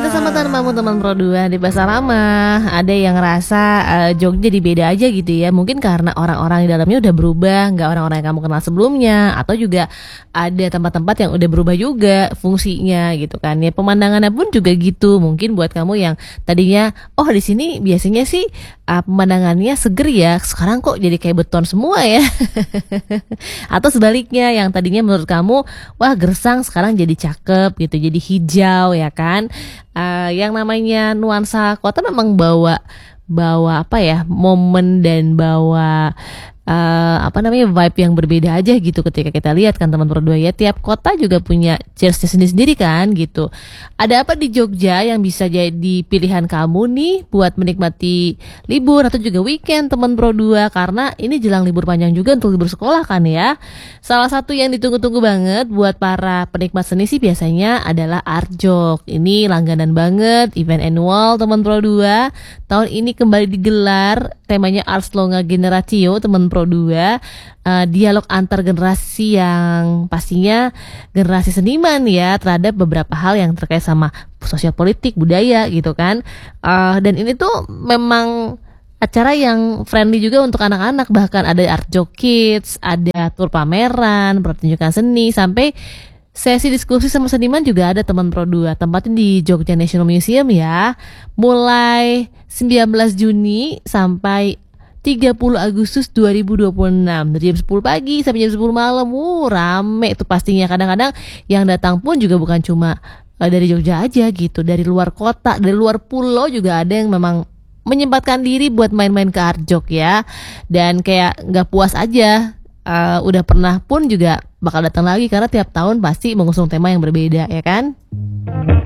Gimana sama temanmu teman Pro 2 di Pasar Lama? Ada yang ngerasa Jogja jadi beda aja gitu ya? Mungkin karena orang-orang di dalamnya udah berubah, nggak orang-orang yang kamu kenal sebelumnya, atau juga ada tempat-tempat yang udah berubah juga fungsinya gitu kan? Ya pemandangannya pun juga gitu. Mungkin buat kamu yang tadinya, oh di sini biasanya sih pemandangannya seger ya, sekarang kok jadi kayak beton semua ya? Atau sebaliknya yang tadinya menurut kamu wah gersang sekarang jadi cakep gitu, jadi hijau ya kan. Yang namanya nuansa kota memang bawa bawa apa ya, momen dan bawa apa namanya, vibe yang berbeda aja gitu ketika kita lihat kan teman berdua ya. Tiap kota juga punya cheersnya sendiri-sendiri kan gitu. Ada apa di Jogja yang bisa jadi pilihan kamu nih buat menikmati libur atau juga weekend teman Pro 2, karena ini jelang libur panjang juga untuk libur sekolah kan ya. Salah satu yang ditunggu-tunggu banget buat para penikmat seni sih biasanya adalah Art Jog. Ini langganan banget event annual teman Pro 2. Tahun ini kembali digelar, temanya Ars Longa Generatio teman Pro 2. Dialog antar generasi yang pastinya generasi seniman ya terhadap beberapa hal yang terkait sama sosial politik, budaya gitu kan. Dan ini tuh memang acara yang friendly juga untuk anak-anak, bahkan ada Art Jog Kids, ada tur pameran, pertunjukan seni, sampai sesi diskusi sama seniman juga ada teman Pro 2. Tempatnya di Jogja National Museum ya. Mulai 19 Juni sampai 30 Agustus 2026 dari jam 10 pagi sampai jam 10 malam. Rame itu pastinya. Kadang-kadang yang datang pun juga bukan cuma dari Jogja aja gitu, dari luar kota, dari luar pulau juga ada yang memang menyempatkan diri buat main-main ke Art Jog ya. Dan kayak nggak puas aja, udah pernah pun juga bakal datang lagi karena tiap tahun pasti mengusung tema yang berbeda ya kan.